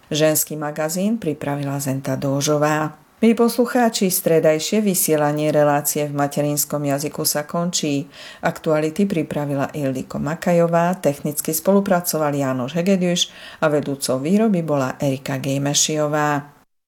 Ženský magazín pripravila Zenta Dóžová. Milí poslucháči, stredajšie vysielanie relácie v materinskom jazyku sa končí. Aktuality pripravila Ildiko Makajová, technicky spolupracoval Jánoš Hegediš a vedúcou výroby bola Erika Gejmešiová.